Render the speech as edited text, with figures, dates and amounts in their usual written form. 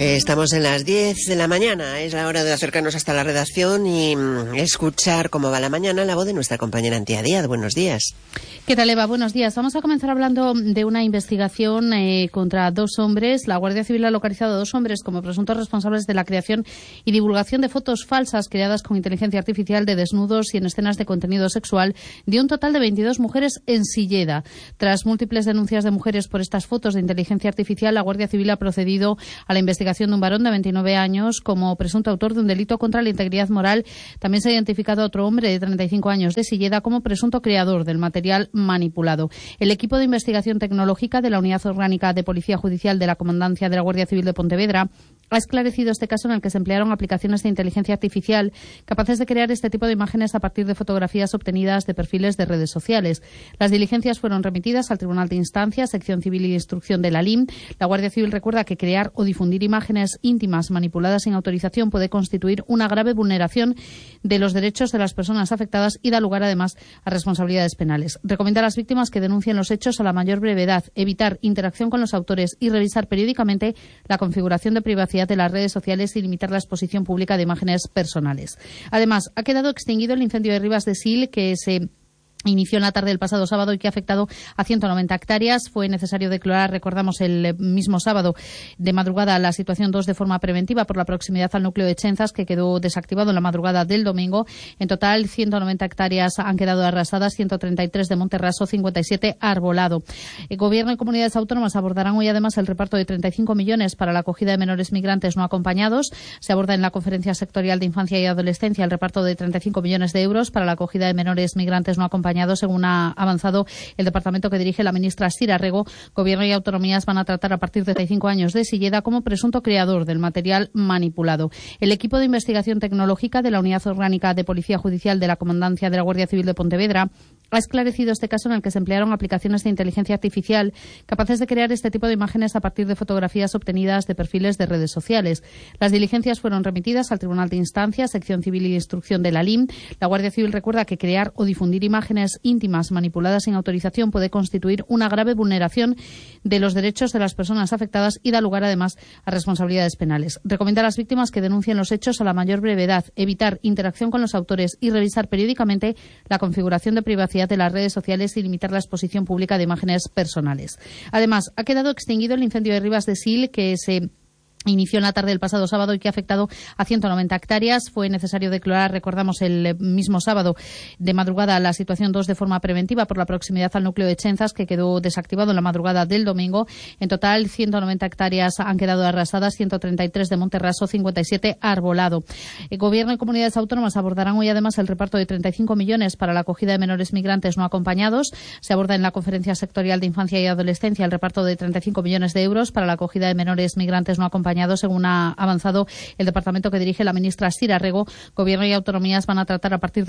Estamos en las 10 de la mañana, es la hora de acercarnos hasta la redacción y escuchar cómo va la mañana, la voz de nuestra compañera Antía Díaz. Buenos días. ¿Qué tal, Eva? Buenos días. Vamos a comenzar hablando de una investigación contra dos hombres. La Guardia Civil ha localizado a dos hombres como presuntos responsables de la creación y divulgación de fotos falsas creadas con inteligencia artificial de desnudos y en escenas de contenido sexual de un total de 22 mujeres en Silleda. Tras múltiples denuncias de mujeres por estas fotos de inteligencia artificial, la Guardia Civil ha procedido a la investigación de un varón de 29 años como presunto autor de un delito contra la integridad moral. También se ha identificado a otro hombre de 35 años de Silleda como presunto creador del material manipulado. El equipo de investigación tecnológica de la Unidad Orgánica de Policía Judicial de la Comandancia de la Guardia Civil de Pontevedra ha esclarecido este caso en el que se emplearon aplicaciones de inteligencia artificial capaces de crear este tipo de imágenes a partir de fotografías obtenidas de perfiles de redes sociales. Las diligencias fueron remitidas al Tribunal de Instancia, Sección Civil y de Instrucción de la LIM. La Guardia Civil recuerda que crear o difundir imágenes íntimas manipuladas sin autorización puede constituir una grave vulneración de los derechos de las personas afectadas y da lugar además a responsabilidades penales. Recomienda a las víctimas que denuncien los hechos a la mayor brevedad, evitar interacción con los autores y revisar periódicamente la configuración de privacidad de las redes sociales y limitar la exposición pública de imágenes personales. Además, ha quedado extinguido el incendio de Ribas de Sil que se inició en la tarde del pasado sábado y que ha afectado a 190 hectáreas. Fue necesario declarar, recordamos, el mismo sábado de madrugada la situación 2 de forma preventiva por la proximidad al núcleo de Chenzas, que quedó desactivado en la madrugada del domingo. En total, 190 hectáreas han quedado arrasadas, 133 de Monterraso, 57 arbolado. El Gobierno y comunidades autónomas abordarán hoy además el reparto de 35 millones para la acogida de menores migrantes no acompañados. Se aborda en la Conferencia Sectorial de Infancia y Adolescencia el reparto de 35 millones de euros para la acogida de menores migrantes no acompañados, según ha avanzado el departamento que dirige la ministra Sira Rego. Gobierno y autonomías van a tratar a partir de 35 años de Silleda como presunto creador del material manipulado. El equipo de investigación tecnológica de la Unidad Orgánica de Policía Judicial de la Comandancia de la Guardia Civil de Pontevedra ha esclarecido este caso en el que se emplearon aplicaciones de inteligencia artificial capaces de crear este tipo de imágenes a partir de fotografías obtenidas de perfiles de redes sociales. Las diligencias fueron remitidas al Tribunal de Instancia, Sección Civil y de Instrucción de la LIM. La Guardia Civil recuerda que crear o difundir imágenes íntimas manipuladas sin autorización puede constituir una grave vulneración de los derechos de las personas afectadas y da lugar además a responsabilidades penales. Recomienda a las víctimas que denuncien los hechos a la mayor brevedad, evitar interacción con los autores y revisar periódicamente la configuración de privacidad de las redes sociales y limitar la exposición pública de imágenes personales. Además, ha quedado extinguido el incendio de Ribas de Sil que se inició en la tarde del pasado sábado y que ha afectado a 190 hectáreas. Fue necesario declarar, recordamos, el mismo sábado de madrugada la situación 2 de forma preventiva por la proximidad al núcleo de Chenzas, que quedó desactivado en la madrugada del domingo. En total, 190 hectáreas han quedado arrasadas, 133 de Monterraso, 57 arbolado. El Gobierno y comunidades autónomas abordarán hoy además el reparto de 35 millones para la acogida de menores migrantes no acompañados. Se aborda en la Conferencia Sectorial de Infancia y Adolescencia el reparto de 35 millones de euros para la acogida de menores migrantes no acompañados, según ha avanzado el departamento que dirige la ministra Sira Rego. Gobierno y autonomías van a tratar a partir de